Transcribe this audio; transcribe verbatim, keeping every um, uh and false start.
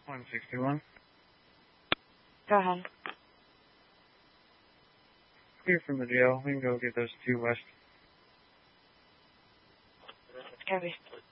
one sixty-one. Go ahead. Clear from the jail. We can go get those two west. Copy.